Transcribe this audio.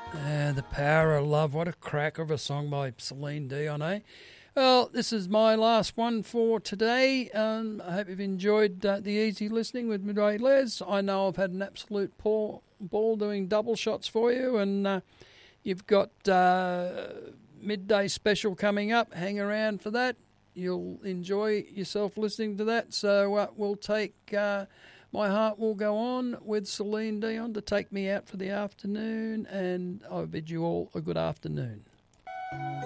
The Power of Love. What a cracker of a song by Celine Dion, eh? Well, this is my last one for today. I hope you've enjoyed the easy listening with Midway Les. I know I've had an absolute ball doing double shots for you, and you've got midday special coming up. Hang around for that. You'll enjoy yourself listening to that. So we'll take My Heart Will Go On with Celine Dion to take me out for the afternoon, and I bid you all a good afternoon.